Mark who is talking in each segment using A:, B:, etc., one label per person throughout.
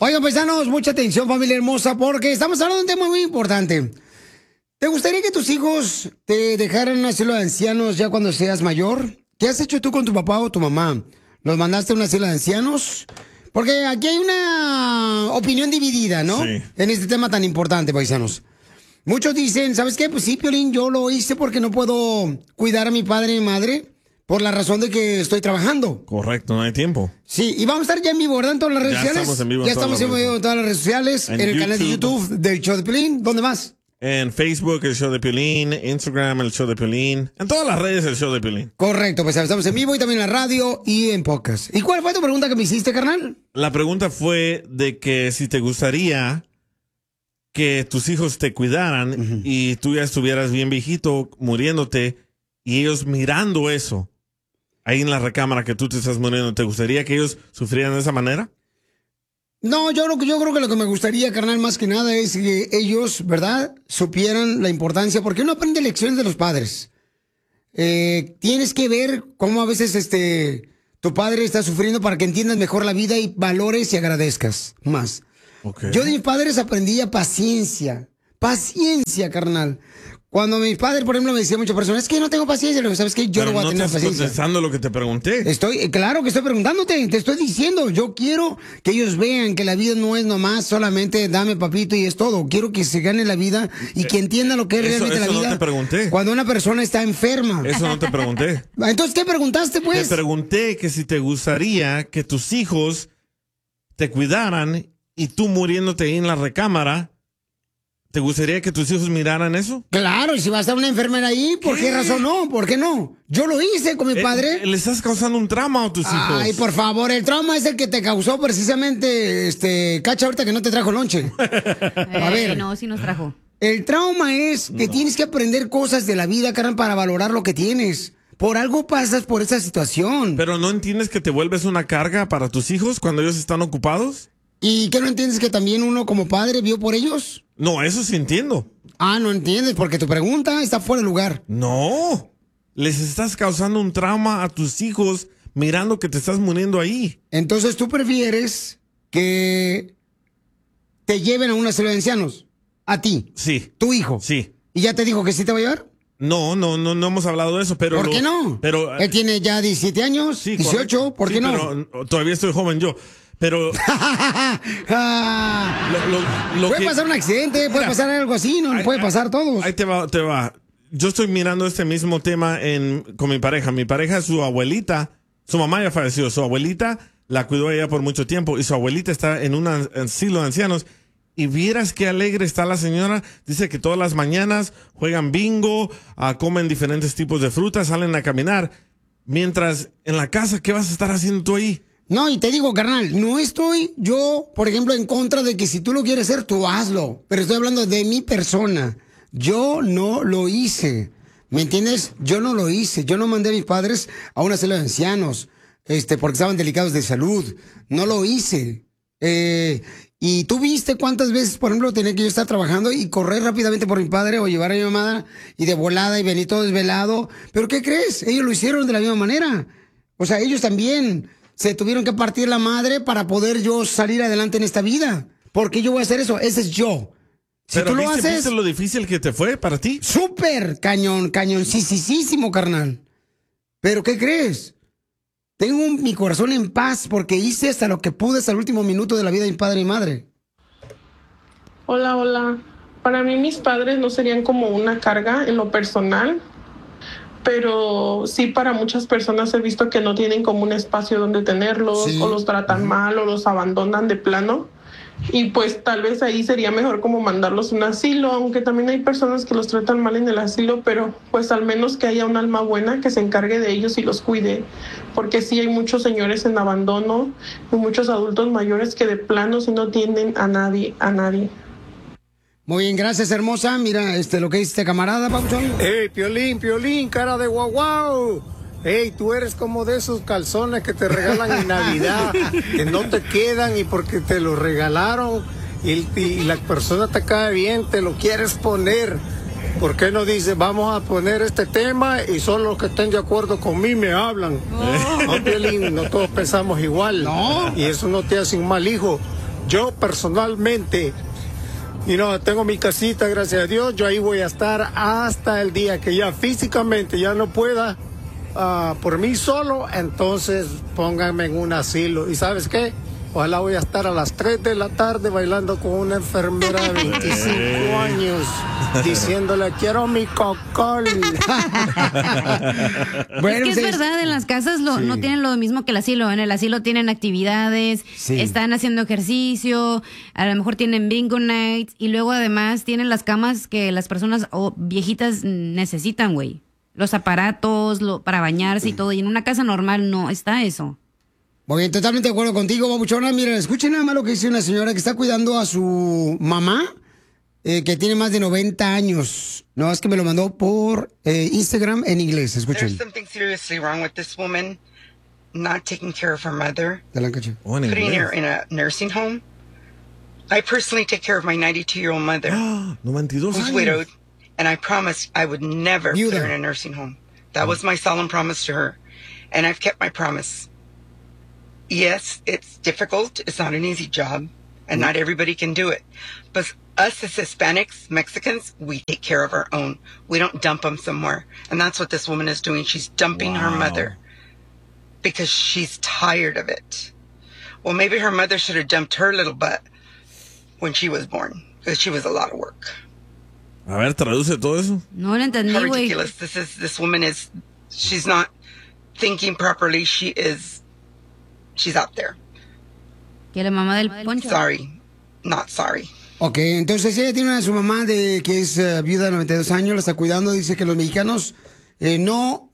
A: Oigan, paisanos, mucha atención, familia hermosa, porque estamos hablando de un tema muy importante. ¿Te gustaría que tus hijos te dejaran en un asilo de ancianos ya cuando seas mayor? ¿Qué has hecho tú con tu papá o tu mamá? ¿Los mandaste a un asilo de ancianos? Porque aquí hay una opinión dividida, ¿no?
B: Sí.
A: En este tema tan importante, paisanos. Muchos dicen, ¿sabes qué? Pues sí, Piolín, yo lo hice porque no puedo cuidar a mi padre y mi madre por la razón de que estoy trabajando.
B: Correcto, no hay tiempo.
A: Sí, y vamos a estar ya en vivo, ¿verdad? En todas las redes sociales.
B: Estamos en vivo
A: ya estamos en vivo en todas las redes sociales. En el canal de YouTube del Show de Piolín. ¿Dónde más?
B: En Facebook, el Show de Piolín. Instagram, el Show de Piolín. En todas las redes, el Show de Piolín.
A: Correcto, pues estamos en vivo y también en la radio y en podcast. ¿Y cuál fue tu pregunta que me hiciste, carnal?
B: La pregunta fue de que si te gustaría que tus hijos te cuidaran y tú ya estuvieras bien viejito, muriéndote, y ellos mirando eso ahí en la recámara que tú te estás muriendo, ¿te gustaría que ellos sufrieran de esa manera?
A: No, yo creo que lo que me gustaría, carnal, más que nada es que ellos, ¿verdad?, supieran la importancia, porque uno aprende lecciones de los padres. Tienes que ver cómo a veces tu padre está sufriendo para que entiendas mejor la vida y valores y agradezcas más.
B: Okay.
A: Yo de mis padres aprendí a paciencia, carnal. Cuando mis padres, por ejemplo, me decían muchas personas, es que no tengo paciencia, lo que sabes que yo no voy a tener
B: estás
A: paciencia.
B: contestando lo que te pregunté.
A: Claro que estoy preguntándote, te estoy diciendo, yo quiero que ellos vean que la vida no es nomás solamente dame papito y es todo. Quiero que se gane la vida y que entiendan lo que es realmente la vida.
B: Eso no te pregunté.
A: Cuando una persona está enferma.
B: Eso no te pregunté.
A: Entonces, ¿qué preguntaste, pues?
B: Te pregunté que si te gustaría que tus hijos te cuidaran y tú muriéndote ahí en la recámara, ¿te gustaría que tus hijos miraran eso?
A: Claro, y si va a estar una enfermera ahí, ¿por qué razón no? ¿Por qué no? Yo lo hice con mi padre.
B: ¿Le estás causando un trauma a tus hijos?
A: Ay, por favor, el trauma es el que te causó precisamente, Cacha, ahorita que no te trajo lonche. A ver.
C: No, sí nos trajo.
A: El trauma es que tienes que aprender cosas de la vida, carnal, para valorar lo que tienes. Por algo pasas por esa situación.
B: ¿Pero no entiendes que te vuelves una carga para tus hijos cuando ellos están ocupados?
A: ¿Y qué no entiendes que también uno como padre vio por ellos?
B: No, eso sí entiendo.
A: Ah, no entiendes, porque tu pregunta está fuera de lugar.
B: No, les estás causando un trauma a tus hijos mirando que te estás muriendo ahí.
A: Entonces tú prefieres que te lleven a un asilo de ancianos, a ti.
B: Sí.
A: Tu hijo.
B: Sí.
A: ¿Y ya te dijo que sí te va a llevar?
B: No hemos hablado de eso, pero...
A: ¿Por qué no?
B: Pero,
A: él tiene ya 17 años,
B: sí,
A: 18,
B: correcto.
A: ¿por qué
B: sí,
A: no?
B: Pero todavía estoy joven yo. Pero...
A: puede pasar un accidente, puede pasar algo así, no puede pasar todo.
B: Ahí te va. Yo estoy mirando este mismo tema con mi pareja. Mi pareja, su abuelita, su mamá ya falleció, su abuelita la cuidó ella por mucho tiempo y su abuelita está en un asilo de ancianos. Y vieras qué alegre está la señora. Dice que todas las mañanas juegan bingo, comen diferentes tipos de frutas, salen a caminar. Mientras en la casa, ¿qué vas a estar haciendo tú ahí?
A: No, y te digo, carnal, no estoy yo, por ejemplo, en contra de que si tú lo quieres hacer, tú hazlo. Pero estoy hablando de mi persona. Yo no lo hice. ¿Me entiendes? Yo no lo hice. Yo no mandé a mis padres a una celda de ancianos, porque estaban delicados de salud. No lo hice. Y tú viste cuántas veces, por ejemplo, tenía que yo estar trabajando y correr rápidamente por mi padre o llevar a mi mamá y de volada y venir todo desvelado. ¿Pero qué crees? Ellos lo hicieron de la misma manera. O sea, ellos también se tuvieron que partir la madre para poder yo salir adelante en esta vida. ¿Por qué yo voy a hacer eso? Ese es yo. Si
B: pero
A: tú lo haces...
B: ¿viste lo difícil que te fue para ti?
A: Súper cañoncísimo, carnal. ¿Pero qué crees? Tengo mi corazón en paz porque hice hasta lo que pude hasta el último minuto de la vida de mi padre y madre.
D: Hola. Para mí mis padres no serían como una carga en lo personal, pero sí para muchas personas he visto que no tienen como un espacio donde tenerlos, sí, o los tratan mal o los abandonan de plano. Y pues tal vez ahí sería mejor como mandarlos a un asilo, aunque también hay personas que los tratan mal en el asilo, pero pues al menos que haya un alma buena que se encargue de ellos y los cuide, porque sí hay muchos señores en abandono y muchos adultos mayores que de plano si no tienen a nadie.
A: Muy bien, gracias, hermosa. Mira, lo que dice camarada, Pauchón.
E: Hey, Piolín, cara de guau. Hey, tú eres como de esos calzones que te regalan en Navidad, que no te quedan y porque te los regalaron y la persona te cae bien, te lo quieres poner. ¿Por qué no dices, vamos a poner este tema y solo los que estén de acuerdo conmigo me hablan? No, Piolín, no todos pensamos igual.
A: No.
E: Y eso no te hace un mal hijo. yo personalmente, tengo mi casita, gracias a Dios, yo ahí voy a estar hasta el día que ya físicamente ya no pueda por mí solo, entonces pónganme en un asilo. ¿Y sabes qué? Ojalá voy a estar a las 3 de la tarde bailando con una enfermera de 25 años, diciéndole, quiero mi cocol.
C: Bueno, es verdad, en las casas no tienen lo mismo que el asilo. En el asilo tienen actividades, están haciendo ejercicio, a lo mejor tienen bingo nights, y luego además tienen las camas que las personas viejitas necesitan, güey. Los aparatos para bañarse y todo. Y en una casa normal no está eso.
A: Muy bien, totalmente de acuerdo contigo, babuchona. Mira, escuchen nada más lo que dice una señora que está cuidando a su mamá, que tiene más de 90 años. No, es que me lo mandó por Instagram en inglés. Escuchen.
F: There's something seriously wrong with this woman not taking care of her mother,
B: putting
F: her in a nursing home. I personally take care of my 92-year-old mother,
B: 92
F: who's
B: años.
F: widowed, and I promised I would never put her in a nursing home. That was my solemn promise to her, and I've kept my promise. Yes, it's difficult. It's not an easy job, and not everybody can do it. But us as Hispanics, Mexicans, we take care of our own. We don't dump them somewhere. And that's what this woman is doing. She's dumping her mother because she's tired of it. Well, maybe her mother should have dumped her little butt when she was born, because she was a lot of work.
B: A ver, traduce todo eso.
C: No lo entendí,
F: How
C: güey.
F: ridiculous. This woman is, she's not thinking properly. She's out there.
C: Que la mamá del Poncho.
F: Sorry, not sorry.
A: Ok, entonces ella tiene a su mamá que es viuda de 92 años, la está cuidando. Dice que los mexicanos no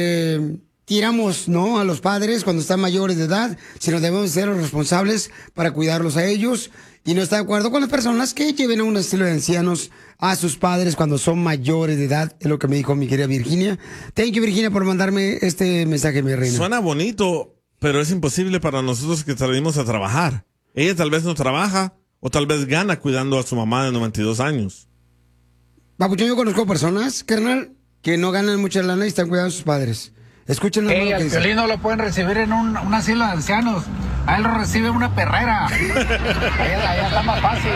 A: tiramos a los padres cuando están mayores de edad, sino debemos ser los responsables para cuidarlos a ellos. Y no está de acuerdo con las personas que lleven a un asilo de ancianos a sus padres cuando son mayores de edad. Es lo que me dijo mi querida Virginia. Thank you, Virginia, por mandarme este mensaje, mi reina.
B: Suena bonito, pero es imposible para nosotros que salimos a trabajar. Ella tal vez no trabaja o tal vez gana cuidando a su mamá de 92 años.
A: Papuchón, yo conozco personas, carnal, que no ganan mucha lana y están cuidando a sus padres. Escuchen lo que
G: al
A: dice.
G: Piolín no lo pueden recibir en un asilo de ancianos. A él lo recibe una perrera. allá está más fácil.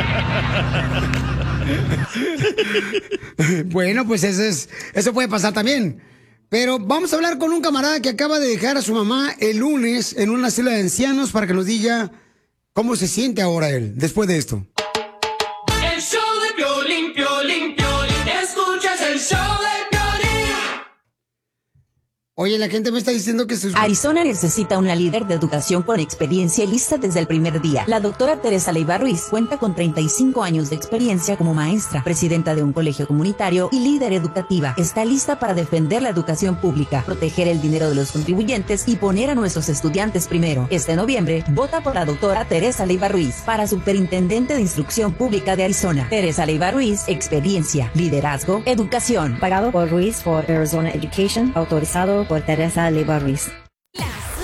A: Bueno, pues eso puede pasar también. Pero vamos a hablar con un camarada que acaba de dejar a su mamá el lunes en un asilo de ancianos para que nos diga cómo se siente ahora él, después de esto.
H: El show de Piolín, Piolín, Piolín. Escuchas el show de Piolín.
A: Oye, la gente me está diciendo que
I: Arizona necesita una líder de educación con experiencia y lista desde el primer día. La doctora Teresa Leiva Ruiz cuenta con 35 años de experiencia como maestra, presidenta de un colegio comunitario y líder educativa. Está lista para defender la educación pública, proteger el dinero de los contribuyentes y poner a nuestros estudiantes primero. Este noviembre, vota por la doctora Teresa Leiva Ruiz para Superintendente de Instrucción Pública de Arizona. Teresa Leiva Ruiz, experiencia, liderazgo, educación.
J: Pagado por Ruiz for Arizona Education, autorizado por Teresa Leiva Ruiz.